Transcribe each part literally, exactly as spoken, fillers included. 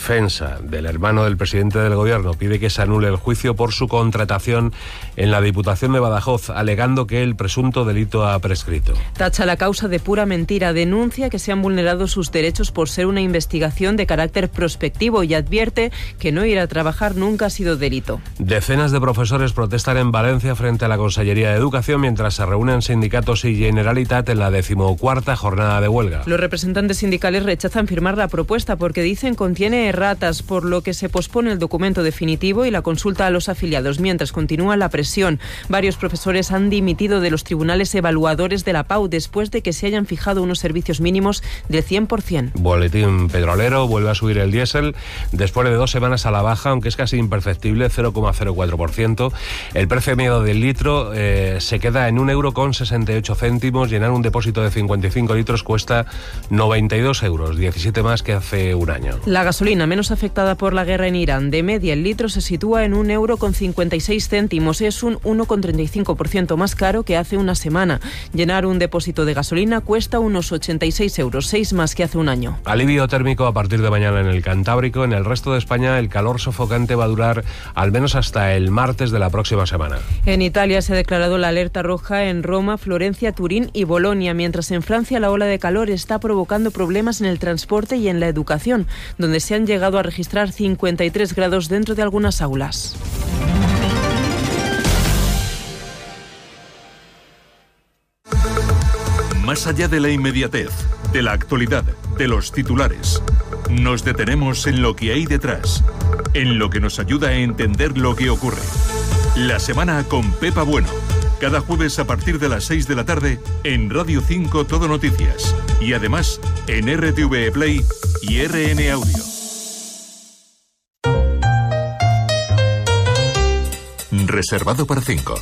defensa del hermano del presidente del gobierno pide que se anule el juicio por su contratación en la Diputación de Badajoz, alegando que el presunto delito ha prescrito. Tacha la causa de pura mentira, denuncia que se han vulnerado sus derechos por ser una investigación de carácter prospectivo y advierte que no ir a trabajar nunca ha sido delito. Decenas de profesores protestan en Valencia frente a la Consellería de Educación mientras se reúnen sindicatos y Generalitat en la decimocuarta jornada de huelga. Los representantes sindicales rechazan firmar la propuesta porque dicen contiene erratas, por lo que se pospone el documento definitivo y la consulta a los afiliados, mientras continúa la presión. Varios profesores han dimitido de los tribunales evaluadores de la P A U después de que se hayan fijado unos servicios mínimos del cien por ciento. Boletín petrolero, vuelve a subir el diésel después de dos semanas a la baja, aunque es casi imperceptible, cero coma cero cuatro por ciento. El precio medio del litro eh, se queda en un euro con sesenta y ocho céntimos. Llenar un depósito de cincuenta y cinco litros cuesta noventa y dos euros, diecisiete más que hace un año. La gasolina menos afectada por la guerra en Irán. De media, el litro se sitúa en un euro con cincuenta y seis céntimos. Es un uno coma treinta y cinco por ciento más caro que hace una semana. Llenar un depósito de gasolina cuesta unos ochenta y seis euros, seis más que hace un año. Alivio térmico a partir de mañana en el Cantábrico. En el resto de España, el calor sofocante va a durar al menos hasta el martes de la próxima semana. En Italia se ha declarado la alerta roja en Roma, Florencia, Turín y Bolonia, mientras en Francia la ola de calor está provocando problemas en el transporte y en la educación, donde se han llegado a registrar cincuenta y tres grados dentro de algunas aulas. Más allá de la inmediatez, de la actualidad, de los titulares, nos detenemos en lo que hay detrás, en lo que nos ayuda a entender lo que ocurre. La semana con Pepa Bueno. Cada jueves a partir de las seis de la tarde en Radio cinco Todo Noticias. Y además en R T V E Play y R N Audio. Reservado para cinco.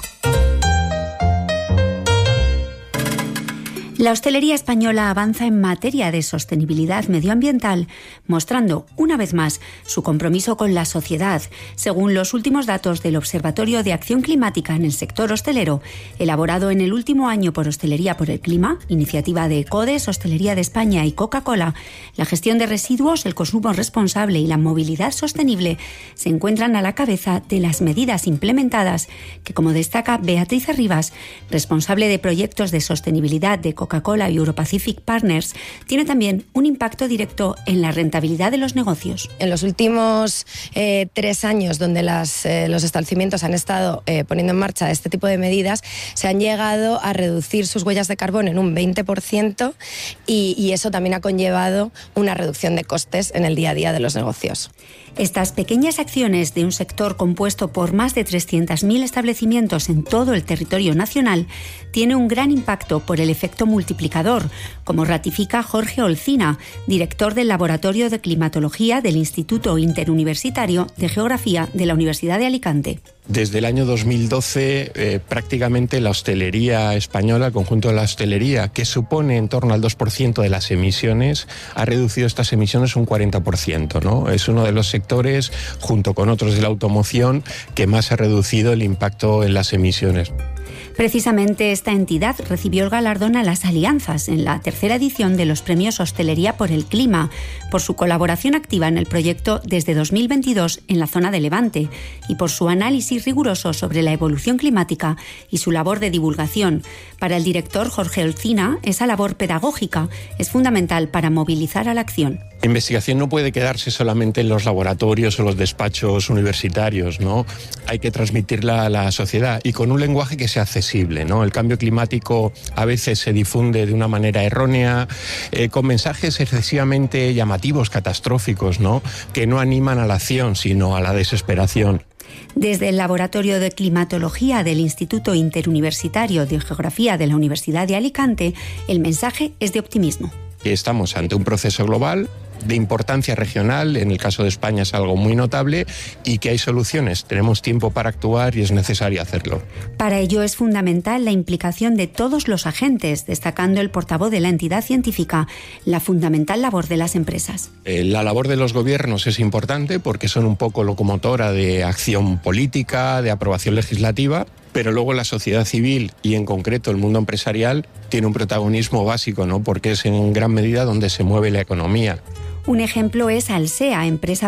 La hostelería española avanza en materia de sostenibilidad medioambiental, mostrando una vez más su compromiso con la sociedad, según los últimos datos del Observatorio de Acción Climática en el sector hostelero, elaborado en el último año por Hostelería por el Clima, iniciativa de CODES, Hostelería de España y Coca-Cola. La gestión de residuos, el consumo responsable y la movilidad sostenible se encuentran a la cabeza de las medidas implementadas que, como destaca Beatriz Arribas, responsable de proyectos de sostenibilidad de Coca-Cola, Coca-Cola y Europacific Partners, tiene también un impacto directo en la rentabilidad de los negocios. En los últimos eh, tres años, donde las, eh, los establecimientos han estado eh, poniendo en marcha este tipo de medidas, se han llegado a reducir sus huellas de carbono en un veinte por ciento y, y eso también ha conllevado una reducción de costes en el día a día de los negocios. Estas pequeñas acciones de un sector compuesto por más de trescientos mil establecimientos en todo el territorio nacional tiene un gran impacto por el efecto multiplicador, como ratifica Jorge Olcina, director del Laboratorio de Climatología del Instituto Interuniversitario de Geografía de la Universidad de Alicante. Desde el año dos mil doce, eh, prácticamente la hostelería española, el conjunto de la hostelería, que supone en torno al dos por ciento de las emisiones, ha reducido estas emisiones un cuarenta por ciento, ¿no? Es uno de los sectores, junto con otros de la automoción, que más ha reducido el impacto en las emisiones. Precisamente esta entidad recibió el galardón a las alianzas en la tercera edición de los Premios Hostelería por el Clima, por su colaboración activa en el proyecto desde dos mil veintidós en la zona de Levante y por su análisis riguroso sobre la evolución climática y su labor de divulgación. Para el director Jorge Olcina, esa labor pedagógica es fundamental para movilizar a la acción. La investigación no puede quedarse solamente en los laboratorios o los despachos universitarios, ¿no? Hay que transmitirla a la sociedad y con un lenguaje que sea accesible, ¿no? El cambio climático a veces se difunde de una manera errónea, eh, con mensajes excesivamente llamativos, catastróficos, ¿no? Que no animan a la acción, sino a la desesperación. Desde el Laboratorio de Climatología del Instituto Interuniversitario de Geografía de la Universidad de Alicante, el mensaje es de optimismo. Estamos ante un proceso global de importancia regional, en el caso de España es algo muy notable, y que hay soluciones. Tenemos tiempo para actuar y es necesario hacerlo. Para ello es fundamental la implicación de todos los agentes, destacando el portavoz de la entidad científica, la fundamental labor de las empresas. Eh, la labor de los gobiernos es importante porque son un poco locomotora de acción política, de aprobación legislativa, pero luego la sociedad civil y en concreto el mundo empresarial tiene un protagonismo básico, ¿no? Porque es en gran medida donde se mueve la economía. Un ejemplo es Alsea, empresa